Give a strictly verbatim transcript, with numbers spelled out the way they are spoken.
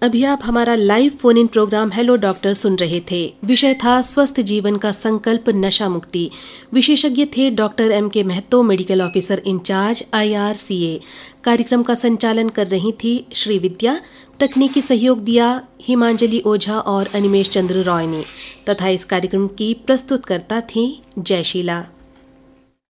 अभी आप हमारा live phone in programme hello doctor सुन रहे थे। विषय था स्वस्थ जीवन का संकल्प नशा मुक्ति। विशेषज्ञ थे डॉक्टर एम के Mahato, medical officer in charge I R C ए। कार्यक्रम का संचालन कर रही थी श्री विद्या। तकनीकी सहयोग दिया हिमांजलि ओझा और अनिमेश चंद्र रॉय ने, तथा इस कार्यक्रम की प्रस्तुतकर्ता थी जयशीला।